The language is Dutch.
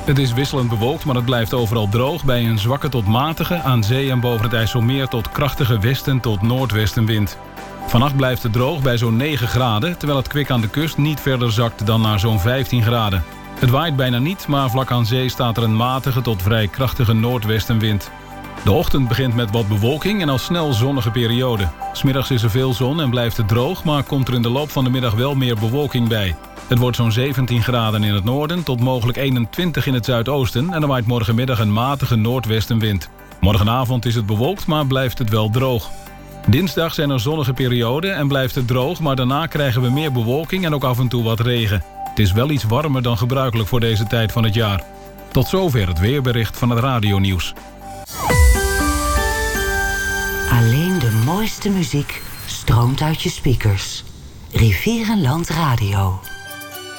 Het is wisselend bewolkt, maar het blijft overal droog bij een zwakke tot matige, aan zee en boven het IJsselmeer tot krachtige westen tot noordwestenwind. Vannacht blijft het droog bij zo'n 9 graden, terwijl het kwik aan de kust niet verder zakt dan naar zo'n 15 graden. Het waait bijna niet, maar vlak aan zee staat er een matige tot vrij krachtige noordwestenwind. De ochtend begint met wat bewolking en al snel zonnige periode. 's Middags is er veel zon en blijft het droog, maar komt er in de loop van de middag wel meer bewolking bij. Het wordt zo'n 17 graden in het noorden tot mogelijk 21 in het zuidoosten en er waait morgenmiddag een matige noordwestenwind. Morgenavond is het bewolkt, maar blijft het wel droog. Dinsdag zijn er zonnige perioden en blijft het droog, maar daarna krijgen we meer bewolking en ook af en toe wat regen. Het is wel iets warmer dan gebruikelijk voor deze tijd van het jaar. Tot zover het weerbericht van het radionieuws. Alleen de mooiste muziek stroomt uit je speakers. Rivierenland Radio.